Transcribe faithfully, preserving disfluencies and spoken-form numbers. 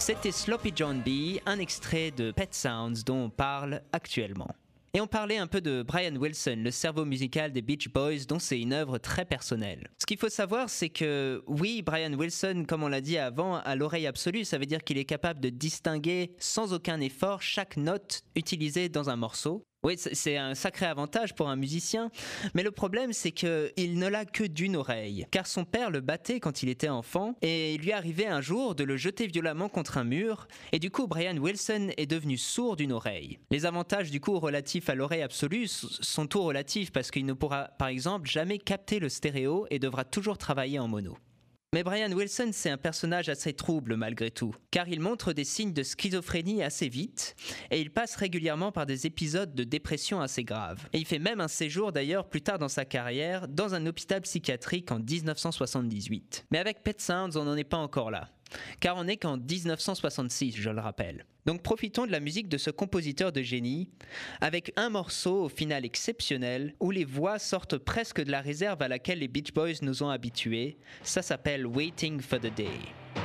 C'était Sloppy John B, un extrait de Pet Sounds dont on parle actuellement. Et on parlait un peu de Brian Wilson, le cerveau musical des Beach Boys, dont c'est une œuvre très personnelle. Ce qu'il faut savoir, c'est que oui, Brian Wilson, comme on l'a dit avant, a l'oreille absolue, ça veut dire qu'il est capable de distinguer sans aucun effort chaque note utilisée dans un morceau. Oui, c'est un sacré avantage pour un musicien, mais le problème c'est qu'il ne l'a que d'une oreille, car son père le battait quand il était enfant, et il lui arrivait un jour de le jeter violemment contre un mur, et du coup Brian Wilson est devenu sourd d'une oreille. Les avantages du coup relatifs à l'oreille absolue sont tout relatifs, parce qu'il ne pourra par exemple jamais capter le stéréo et devra toujours travailler en mono. Mais Brian Wilson, c'est un personnage assez trouble malgré tout, car il montre des signes de schizophrénie assez vite, et il passe régulièrement par des épisodes de dépression assez graves. Et il fait même un séjour d'ailleurs plus tard dans sa carrière, dans un hôpital psychiatrique en dix-neuf cent soixante-dix-huit. Mais avec Pet Sounds, on n'en est pas encore là, car on n'est qu'en dix-neuf cent soixante-six, je le rappelle. Donc profitons de la musique de ce compositeur de génie, avec un morceau au final exceptionnel, où les voix sortent presque de la réserve à laquelle les Beach Boys nous ont habitués. Ça s'appelle Waiting for the Day.